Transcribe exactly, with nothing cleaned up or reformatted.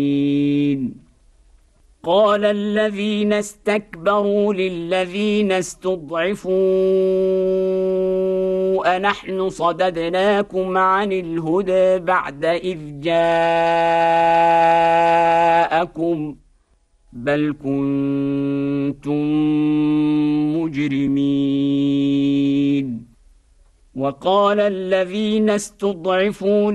قال الذين استكبروا للذين استضعفوا أنحن صددناكم عن الهدى بعد إذ جاءكم بل كنتم مجرمين. وقال الذين استضعفوا